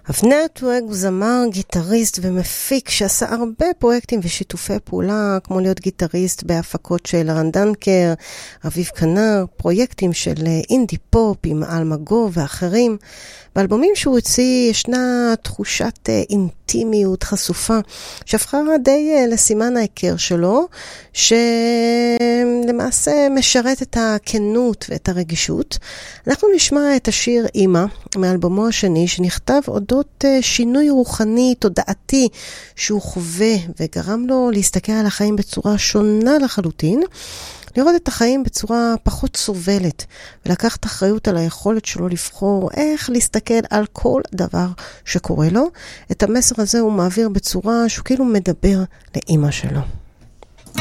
אבנר טואג הוא זמר, גיטריסט ומפיק שעשה הרבה פרויקטים ושיתופי פעולה, כמו להיות גיטריסט בהפקות של רן דנקר, אביב כנר, פרויקטים של אינדי פופ עם אלמגו ואחרים. באלבומים שהוא הוציא ישנה תחושת אינטימיות חשופה, שהפכה די לסימן ההיכר שלו, שלמעשה משרת את הכנות ואת הרגישות. אנחנו נשמע את השיר אימא מאלבומו השני, שנכתב אודות שינוי רוחני, תודעתי, שהוא חווה וגרם לו להסתכל על החיים בצורה שונה לחלוטין, לראות את החיים בצורה פחות סובלת, ולקחת אחריות על היכולת שלו לבחור איך להסתכל על כל דבר שקורה לו. את המסר הזה הוא מעביר בצורה שהוא כאילו מדבר לאמא שלו.